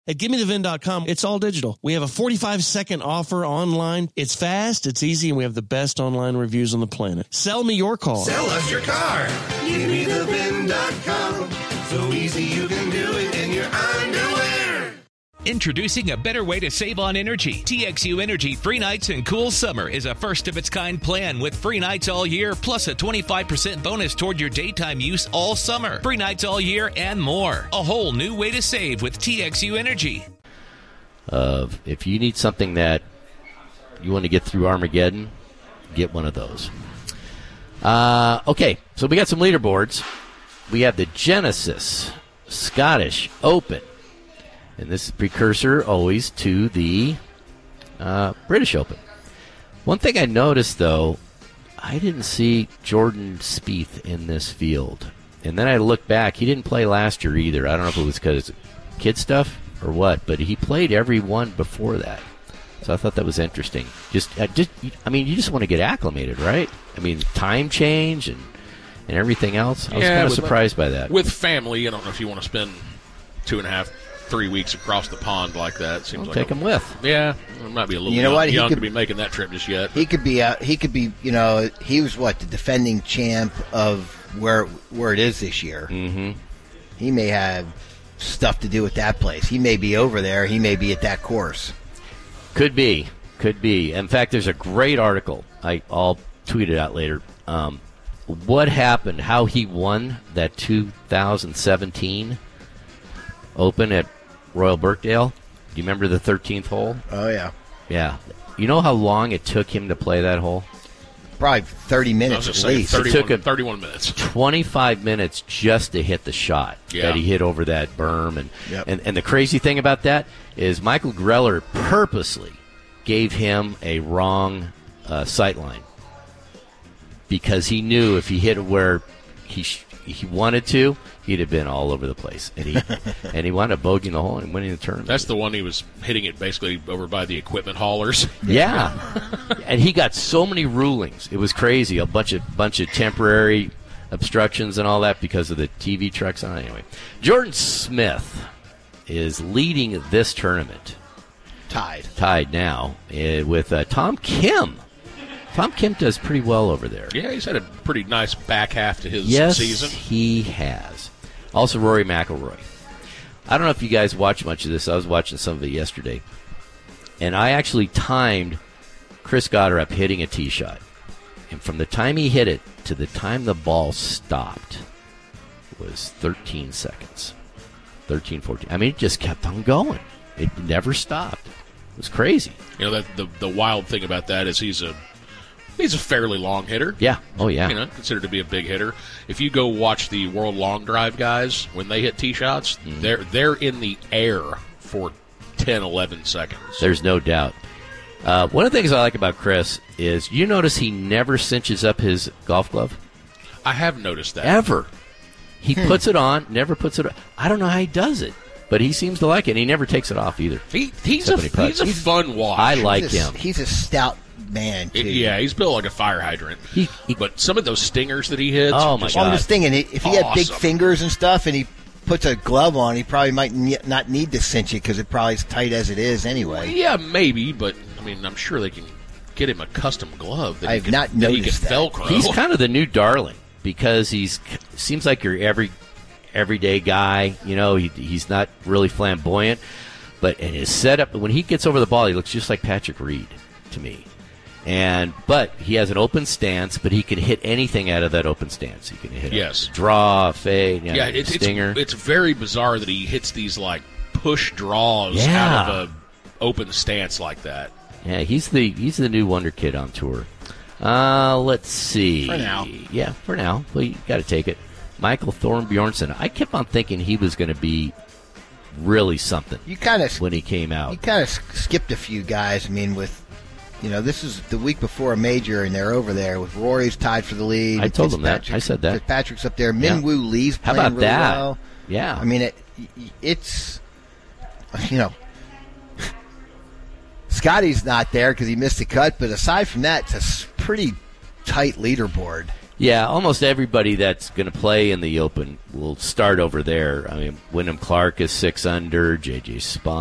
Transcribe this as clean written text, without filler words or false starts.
At GimmeTheVin.com, it's all digital. We have a 45-second offer online. It's fast, it's easy, and we have the best online reviews on the planet. Sell me your car. Sell us your car. GimmeTheVin.com. So easy you can do it in your underwear. Introducing a better way to save on energy. TXU Energy Free Nights and Cool Summer is a first-of-its-kind plan with free nights all year, plus a 25% bonus toward your daytime use all summer. Free nights all year and more. A whole new way to save with TXU Energy. If you need something that you want to get through Armageddon, get one of those. Okay, so we got some leaderboards. We have the Genesis Scottish Open. And this is precursor always to the British Open. One thing I noticed, though, I didn't see Jordan Spieth in this field. And then I looked back. He didn't play last year either. I don't know if it was because of kid stuff or what, but he played every one before that. So I thought that was interesting. You just want to get acclimated, right? I mean, time change and everything else. I was kind of surprised by that. With family, I don't know if you want to spend 2.5, 3 weeks across the pond like that. Seems like take him with. Yeah, it might be a little young to be making that trip just yet. He could be. He was the defending champ of where it is this year. Mm-hmm. He may have stuff to do with that place. He may be over there. He may be at that course. Could be. In fact, there's a great article. I'll tweet it out later. What happened? How he won that 2017 Open at Royal Birkdale. Do you remember the 13th hole? Oh, yeah. Yeah. You know how long it took him to play that hole? Probably 30 minutes at least. It took him 31 minutes. 25 minutes just to hit the shot that he hit over that berm. And the crazy thing about that is Michael Greller purposely gave him a wrong sight line because he knew if he hit it where he wanted to, he'd have been all over the place. And he wound up bogeying the hole and winning the tournament. That's the one he was hitting it basically over by the equipment haulers. Yeah. And he got so many rulings. It was crazy. A bunch of temporary obstructions and all that because of the TV trucks on it. Anyway, Jordan Smith is leading this tournament. Tied now with Tom Kim. Tom Kim does pretty well over there. Yeah, he's had a pretty nice back half to his season. Yes, he has. Also, Rory McIlroy. I don't know if you guys watch much of this. I was watching some of it yesterday. And I actually timed Chris Gotterup hitting a tee shot. And from the time he hit it to the time the ball stopped was 13 seconds. 13, 14. I mean, it just kept on going. It never stopped. It was crazy. You know, the wild thing about that is he's a fairly long hitter. Yeah. Oh, yeah. You know, considered to be a big hitter. If you go watch the World Long Drive guys, when they hit tee shots, they're in the air for 10, 11 seconds. There's no doubt. One of the things I like about Chris is you notice he never cinches up his golf glove. I have noticed that. Ever. He puts it on, never puts it on. I don't know how he does it, but he seems to like it, and he never takes it off either. He's a fun watch. I like him. He's a stout man, too. He's built like a fire hydrant. But some of those stingers that he hits. Oh, my God. I'm just thinking, if he had big fingers and stuff and he puts a glove on, he probably might not need to cinch it because it probably is tight as it is anyway. Well, yeah, maybe, but I mean, I'm sure they can get him a custom glove that I've not noticed that. Velcro. He's kind of the new darling because seems like your everyday guy. You know, he's not really flamboyant, but in his setup, when he gets over the ball, he looks just like Patrick Reed to me. But he has an open stance, but he can hit anything out of that open stance. He can hit a draw, a fade, stinger. It's very bizarre that he hits these like push draws out of a open stance like that. Yeah, he's the new wonder kid on tour. Let's see. For now. Yeah, for now. Well, you got to take it. Michael Thorbjornsen. I kept on thinking he was going to be really something. When he came out. You kind of skipped a few guys. I mean, this is the week before a major, and they're over there with Rory's tied for the lead. I told them that. I said that. Patrick's up there. Minwoo Lee's playing How about really that? well. Yeah. I mean, it's Scotty's not there because he missed the cut, but aside from that, it's a pretty tight leaderboard. Yeah, almost everybody that's going to play in the Open will start over there. I mean, Wyndham Clark is 6 under, J.J. Spaun